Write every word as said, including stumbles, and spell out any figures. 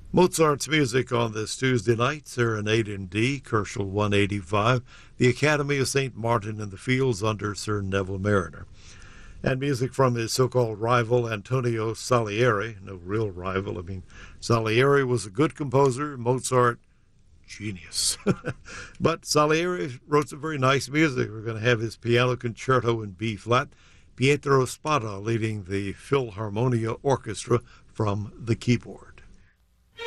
Mozart's music on this Tuesday night, Serenade in D, Kerschel one eighty-five, the Academy of Saint Martin in the Fields under Sir Neville Mariner. And music from his so-called rival, Antonio Salieri. No real rival. I mean, Salieri was a good composer. Mozart, genius. But Salieri wrote some very nice music. We're going to have his piano concerto in B-flat. Pietro Spada leading the Philharmonia Orchestra from the keyboard.